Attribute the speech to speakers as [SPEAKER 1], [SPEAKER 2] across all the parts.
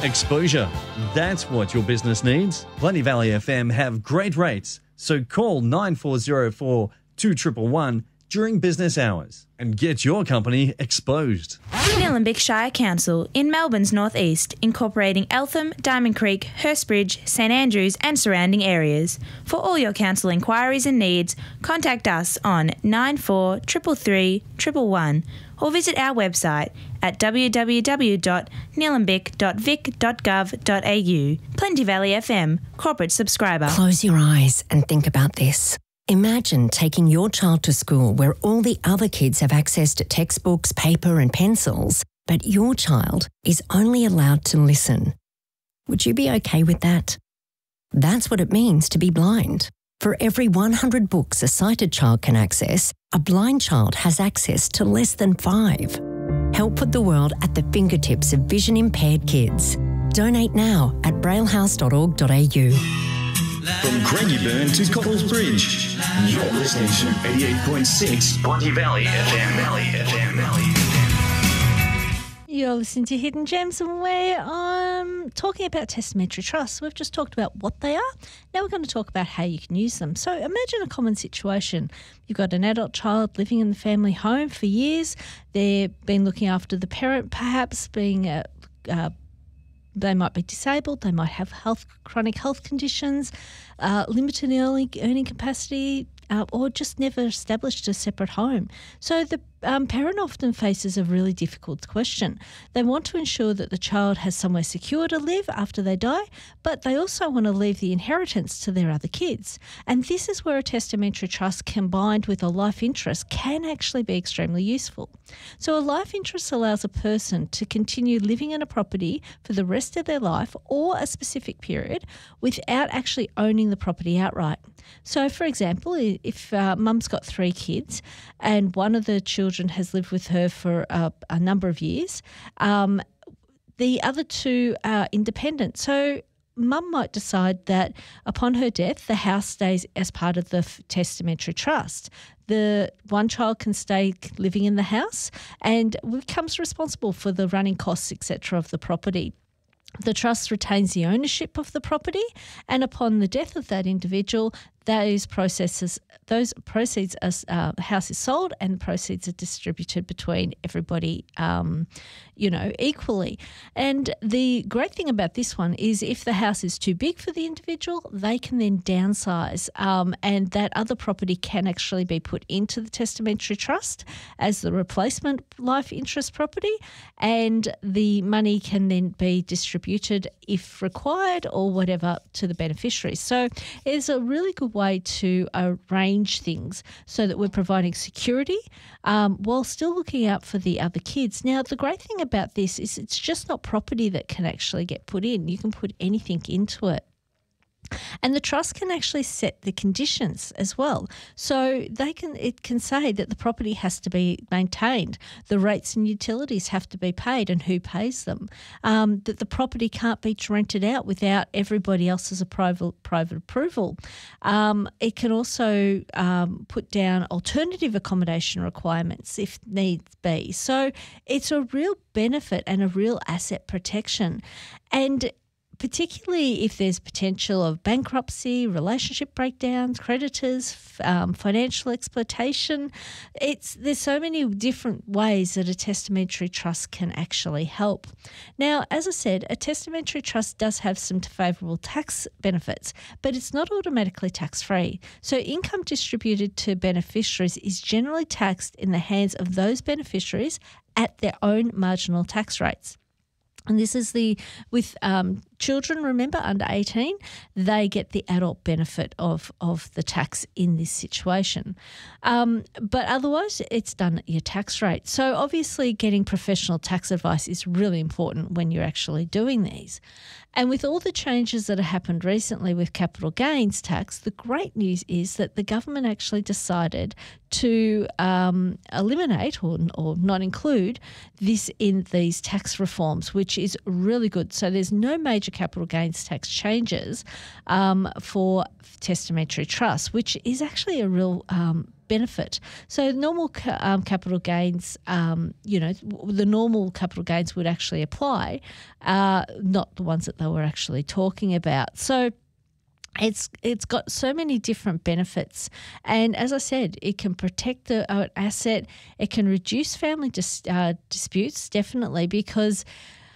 [SPEAKER 1] Exposure. That's what your business needs. Plenty Valley FM have great rates, so call 9404 2111 during business hours and get your company exposed.
[SPEAKER 2] Nillumbik Shire Council in Melbourne's northeast, incorporating Eltham, Diamond Creek, Hurstbridge, St Andrews and surrounding areas. For all your council inquiries and needs, contact us on 9433 111 or visit our website at www.nillumbik.vic.gov.au. Plenty Valley FM, corporate subscriber.
[SPEAKER 3] Close your eyes and think about this. Imagine taking your child to school where all the other kids have access to textbooks, paper and pencils, but your child is only allowed to listen. Would you be okay with that? That's what it means to be blind. For every 100 books a sighted child can access, a blind child has access to less than 5. Help put the world at the fingertips of vision-impaired kids. Donate now at braillehouse.org.au.
[SPEAKER 4] From Craigieburn to Copples Bridge, you're listening to 88.6 Plenty Valley FM.
[SPEAKER 5] You're listening to Hidden Gems, and we're talking about testamentary trusts. We've just talked about what they are. Now we're going to talk about how you can use them. So imagine a common situation. You've got an adult child living in the family home for years. They've been looking after the parent, perhaps being they might be disabled, they might have chronic health conditions, limited earning capacity, or just never established a separate home. So the parent often faces a really difficult question. They want to ensure that the child has somewhere secure to live after they die, but they also want to leave the inheritance to their other kids. And this is where a testamentary trust combined with a life interest can actually be extremely useful. So a life interest allows a person to continue living in a property for the rest of their life or a specific period without actually owning the property outright. So, for example, if mum's got 3 kids and one of the children has lived with her for a number of years, the other 2 are independent. So mum might decide that upon her death, the house stays as part of the testamentary trust. The one child can stay living in the house and becomes responsible for the running costs, etc., of the property. The trust retains the ownership of the property, and upon the death of that individual, those proceeds, the house is sold and the proceeds are distributed between everybody, equally. And the great thing about this one is if the house is too big for the individual, they can then downsize, and that other property can actually be put into the testamentary trust as the replacement life interest property, and the money can then be distributed if required or whatever to the beneficiaries. So it's a really good way to arrange things so that we're providing security while still looking out for the other kids. Now, the great thing about this is it's just not property that can actually get put in. You can put anything into it. And the trust can actually set the conditions as well. So it can say that the property has to be maintained, the rates and utilities have to be paid and who pays them, that the property can't be rented out without everybody else's private approval. It can also put down alternative accommodation requirements if needs be. So it's a real benefit and a real asset protection. And particularly if there's potential of bankruptcy, relationship breakdowns, creditors, financial exploitation. There's so many different ways that a testamentary trust can actually help. Now, as I said, a testamentary trust does have some favourable tax benefits, but it's not automatically tax-free. So income distributed to beneficiaries is generally taxed in the hands of those beneficiaries at their own marginal tax rates. And this is with children, remember, under 18, they get the adult benefit of the tax in this situation. But otherwise, it's done at your tax rate. So obviously getting professional tax advice is really important when you're actually doing these. And with all the changes that have happened recently with capital gains tax, the great news is that the government actually decided to eliminate or not include this in these tax reforms, which is really good. So there's no major capital gains tax changes for testamentary trusts, which is actually a real benefit. So normal capital gains, the normal capital gains would actually apply, not the ones that they were actually talking about. So it's got so many different benefits, and as I said, it can protect the asset. It can reduce family disputes, definitely, because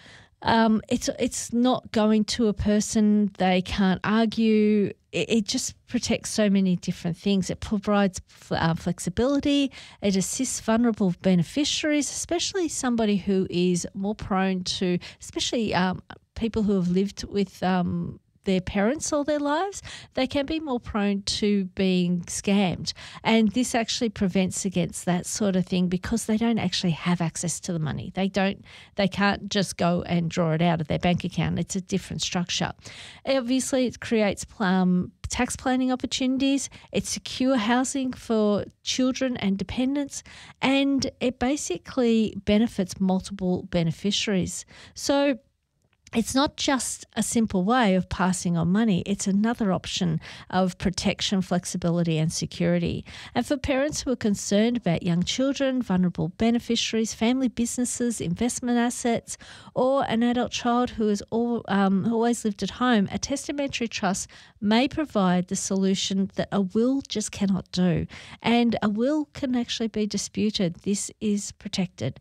[SPEAKER 5] it's not going to a person. They can't argue. It just protects so many different things. It provides flexibility. It assists vulnerable beneficiaries, especially somebody who is more prone to, especially people who have lived with their parents all their lives. They can be more prone to being scammed, and this actually prevents against that sort of thing because they don't actually have access to the money. They can't just go and draw it out of their bank account. It's a different structure. Obviously, it creates tax planning opportunities. It's secure housing for children and dependents, and it basically benefits multiple beneficiaries. So it's not just a simple way of passing on money. It's another option of protection, flexibility and security. And for parents who are concerned about young children, vulnerable beneficiaries, family businesses, investment assets, or an adult child who has always lived at home, a testamentary trust may provide the solution that a will just cannot do. And a will can actually be disputed. This is protected.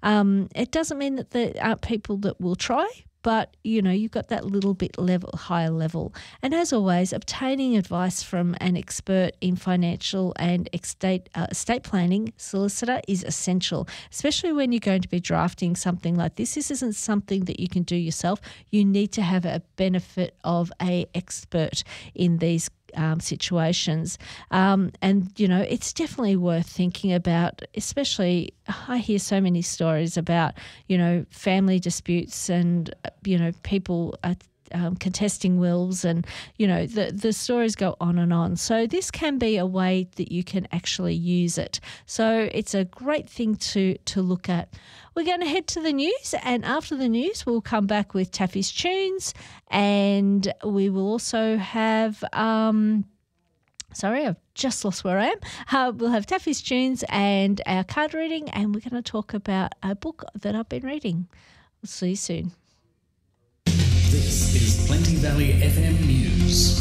[SPEAKER 5] It doesn't mean that there aren't people that will try, but, you've got that little bit higher level. And as always, obtaining advice from an expert in financial and estate planning solicitor is essential, especially when you're going to be drafting something like this. This isn't something that you can do yourself. You need to have a benefit of an expert in these situations. And, it's definitely worth thinking about, especially I hear so many stories about, family disputes and, people contesting wills and, the stories go on and on. So this can be a way that you can actually use it. So it's a great thing to look at. We're going to head to the news, and after the news we'll come back with Taffy's Tunes, and we will also have I've just lost where I am. We'll have Taffy's Tunes and our card reading, and we're going to talk about a book that I've been reading. We'll see you soon.
[SPEAKER 4] This is Plenty Valley FM News.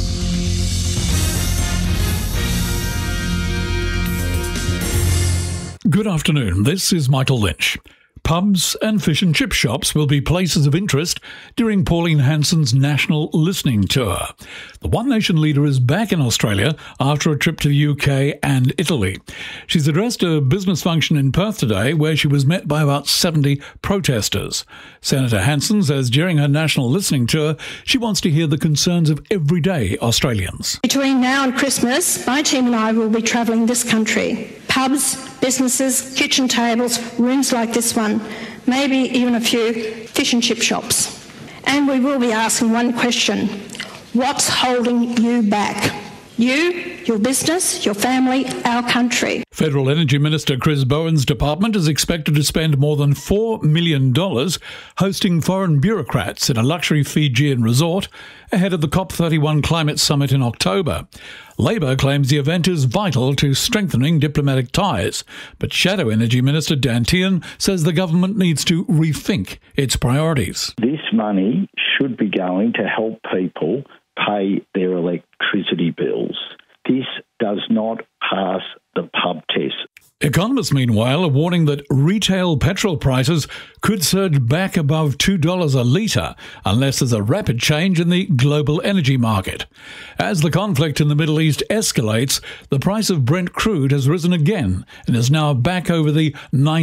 [SPEAKER 6] Good afternoon. This is Michael Lynch. Pubs and fish and chip shops will be places of interest during Pauline Hanson's National Listening Tour. The One Nation leader is back in Australia after a trip to the UK and Italy. She's addressed a business function in Perth today where she was met by about 70 protesters. Senator Hanson says during her National Listening Tour, she wants to hear the concerns of everyday Australians.
[SPEAKER 7] Between now and Christmas, my team and I will be travelling this country. Pubs, businesses, kitchen tables, rooms like this one, maybe even a few fish and chip shops. And we will be asking one question: what's holding you back? You, your business, your family, our country.
[SPEAKER 6] Federal Energy Minister Chris Bowen's department is expected to spend more than $4 million hosting foreign bureaucrats in a luxury Fijian resort ahead of the COP31 climate summit in October. Labor claims the event is vital to strengthening diplomatic ties, but Shadow Energy Minister Dan Tehan says the government needs to rethink its priorities.
[SPEAKER 8] This money should be going to help people pay their electricity bills. This does not pass the pub test.
[SPEAKER 6] Economists, meanwhile, are warning that retail petrol prices could surge back above $2 a litre unless there's a rapid change in the global energy market. As the conflict in the Middle East escalates, the price of Brent crude has risen again and is now back over the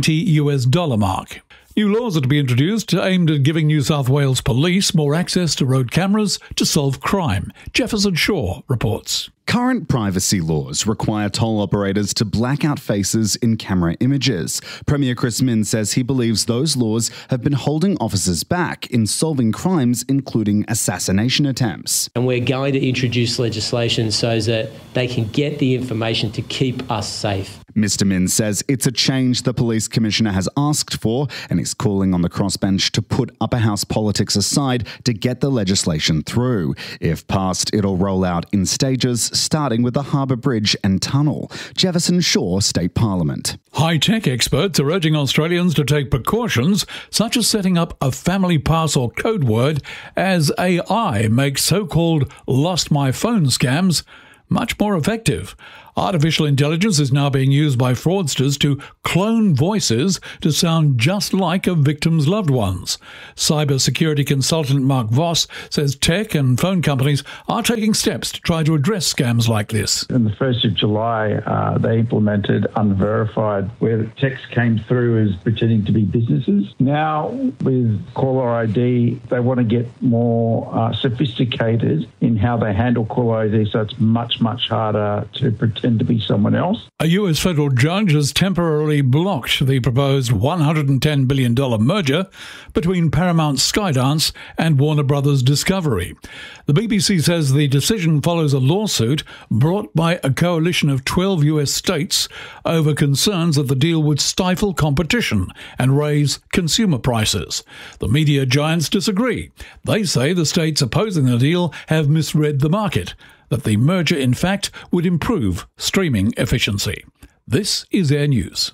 [SPEAKER 6] $90 mark. New laws are to be introduced aimed at giving New South Wales police more access to road cameras to solve crime. Jefferson Shaw reports.
[SPEAKER 9] Current privacy laws require toll operators to black out faces in camera images. Premier Chris Minns says he believes those laws have been holding officers back in solving crimes, including assassination attempts.
[SPEAKER 10] And we're going to introduce legislation so that they can get the information to keep us safe.
[SPEAKER 9] Mr. Minns says it's a change the police commissioner has asked for, and is calling on the crossbench to put upper house politics aside to get the legislation through. If passed, it'll roll out in stages starting with the Harbour Bridge and Tunnel. Jefferson Shore State Parliament.
[SPEAKER 6] High-tech experts are urging Australians to take precautions, such as setting up a family pass or code word, as AI makes so-called lost my phone scams much more effective. Artificial intelligence is now being used by fraudsters to clone voices to sound just like a victim's loved ones. Cybersecurity consultant Mark Voss says tech and phone companies are taking steps to try to address scams like this.
[SPEAKER 11] On the 1st of July, they implemented Unverified, where text came through as pretending to be businesses. Now, with caller ID, they want to get more sophisticated in how they handle caller ID, so it's much harder to pretend to be someone else.
[SPEAKER 6] A US federal judge has temporarily blocked the proposed $110 billion merger between Paramount Skydance and Warner Brothers Discovery. The BBC says the decision follows a lawsuit brought by a coalition of 12 US states over concerns that the deal would stifle competition and raise consumer prices. The media giants disagree. They say the states opposing the deal have misread the market, that the merger, in fact, would improve streaming efficiency. This is Air News.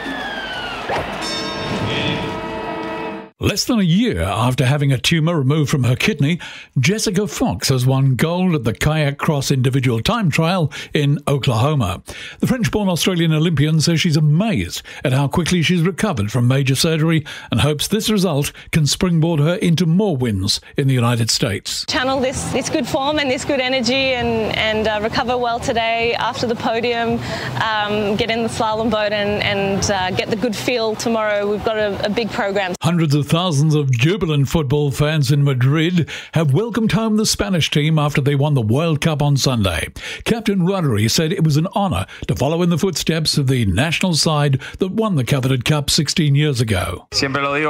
[SPEAKER 6] Less than a year after having a tumour removed from her kidney, Jessica Fox has won gold at the Kayak Cross individual time trial in Oklahoma. The French-born Australian Olympian says she's amazed at how quickly she's recovered from major surgery and hopes this result can springboard her into more wins in the United States.
[SPEAKER 12] Channel this good form and this good energy and recover well today after the podium, get in the slalom boat and get the good feel tomorrow. We've got a big program.
[SPEAKER 6] Hundreds of thousands of jubilant football fans in Madrid have welcomed home the Spanish team after they won the World Cup on Sunday. Captain Rodri said it was an honour to follow in the footsteps of the national side that won the coveted cup 16 years ago.
[SPEAKER 13] I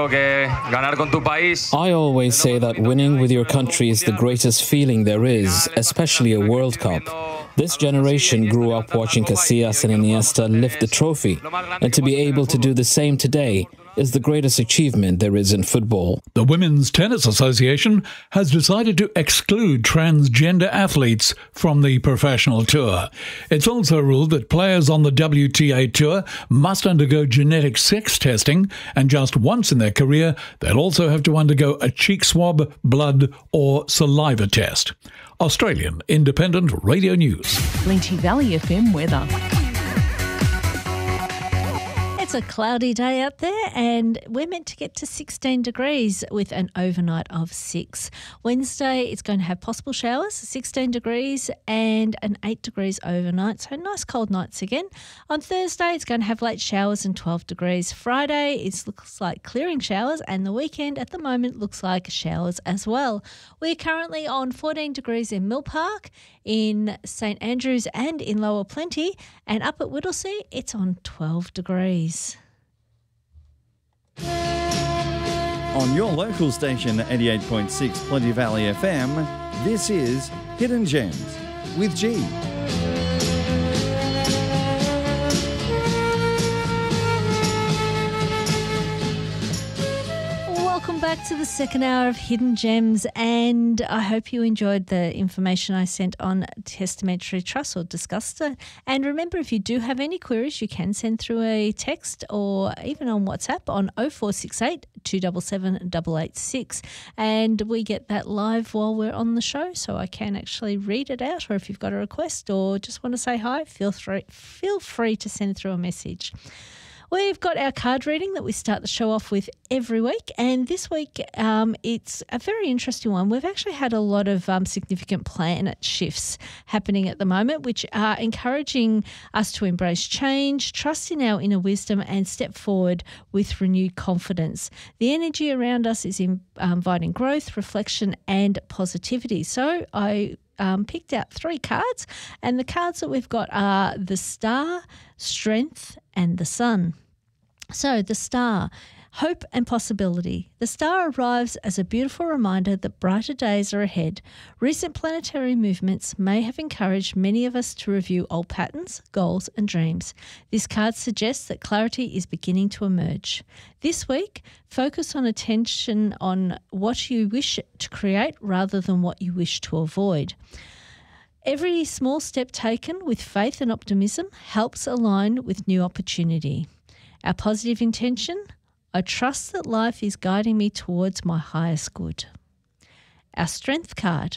[SPEAKER 13] always say that winning with your country is the greatest feeling there is, especially a World Cup. This generation grew up watching Casillas and Iniesta lift the trophy, and to be able to do the same today is the greatest achievement there is in football.
[SPEAKER 6] The Women's Tennis Association has decided to exclude transgender athletes from the professional tour. It's also ruled that players on the WTA tour must undergo genetic sex testing, and just once in their career, they'll also have to undergo a cheek swab, blood or saliva test. Australian Independent Radio News.
[SPEAKER 14] Plenty Valley FM weather.
[SPEAKER 5] It's a cloudy day out there and we're meant to get to 16 degrees with an overnight of 6. Wednesday, it's going to have possible showers, 16 degrees and an 8 degrees overnight, so nice cold nights again. On Thursday, it's going to have late showers and 12 degrees. Friday, it looks like clearing showers, and the weekend at the moment looks like showers as well. We're currently on 14 degrees in Mill Park, in St Andrews and in Lower Plenty, and up at Whittlesea, it's on 12 degrees.
[SPEAKER 1] On your local station, 88.6 Plenty Valley FM, this is Hidden Gems with G.
[SPEAKER 5] Welcome back to the second hour of Hidden Gems, and I hope you enjoyed the information I sent on Testamentary Trust or discussed it. And remember, if you do have any queries, you can send through a text or even on WhatsApp on 0468 277 886, and we get that live while we're on the show, so I can actually read it out. Or if you've got a request or just want to say hi, feel free to send through a message. We've got our card reading that we start the show off with every week, and this week it's a very interesting one. We've actually had a lot of significant planet shifts happening at the moment, which are encouraging us to embrace change, trust in our inner wisdom, and step forward with renewed confidence. The energy around us is inviting growth, reflection, and positivity. So I picked out 3 cards, and the cards that we've got are the Star, Strength, and the Sun. So the Star, hope and possibility. The Star arrives as a beautiful reminder that brighter days are ahead. Recent planetary movements may have encouraged many of us to review old patterns, goals, and dreams. This card suggests that clarity is beginning to emerge. This week, focus on attention on what you wish to create rather than what you wish to avoid. Every small step taken with faith and optimism helps align with new opportunity. Our positive intention, I trust that life is guiding me towards my highest good. Our strength card,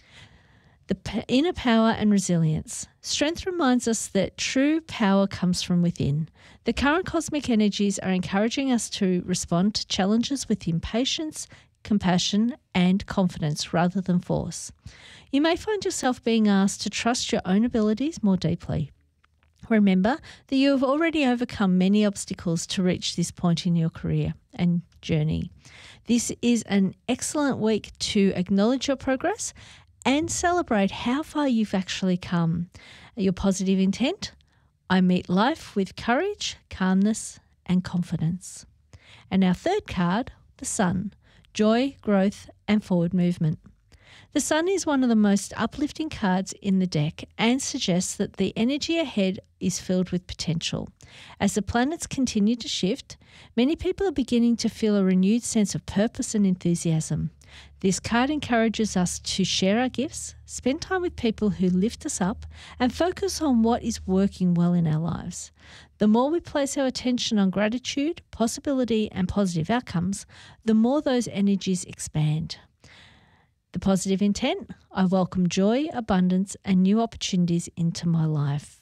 [SPEAKER 5] the inner power and resilience. Strength reminds us that true power comes from within. The current cosmic energies are encouraging us to respond to challenges with impatience, compassion, and confidence rather than force. You may find yourself being asked to trust your own abilities more deeply. Remember that you have already overcome many obstacles to reach this point in your career and journey. This is an excellent week to acknowledge your progress and celebrate how far you've actually come. Your positive intent, I meet life with courage, calmness, and confidence. And our third card, the Sun, joy, growth, and forward movement. The Sun is one of the most uplifting cards in the deck and suggests that the energy ahead is filled with potential. As the planets continue to shift, many people are beginning to feel a renewed sense of purpose and enthusiasm. This card encourages us to share our gifts, spend time with people who lift us up, and focus on what is working well in our lives. The more we place our attention on gratitude, possibility, and positive outcomes, the more those energies expand. The positive intent, I welcome joy, abundance, and new opportunities into my life.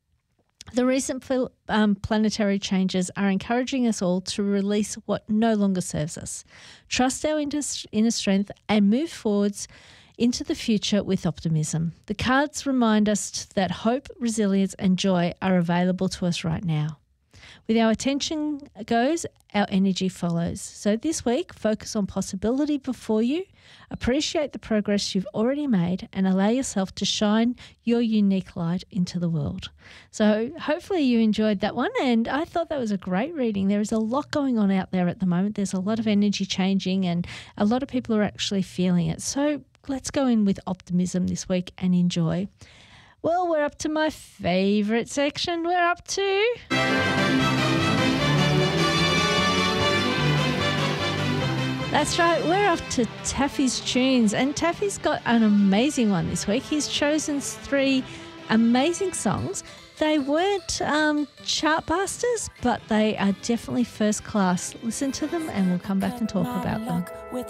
[SPEAKER 5] The recent planetary changes are encouraging us all to release what no longer serves us, trust our inner strength, and move forwards into the future with optimism. The cards remind us that hope, resilience, and joy are available to us right now. With our attention goes, our energy follows. So this week, focus on possibility before you, appreciate the progress you've already made, and allow yourself to shine your unique light into the world. So hopefully you enjoyed that one, and I thought that was a great reading. There is a lot going on out there at the moment. There's a lot of energy changing, and a lot of people are actually feeling it. So let's go in with optimism this week and enjoy. Well, we're up to my favourite section. We're up to... That's right, we're up to Taffy's Tunes, and Taffy's got an amazing one this week. He's chosen 3 amazing songs. They weren't chartbusters, but they are definitely first class. Listen to them and we'll come back and talk about them.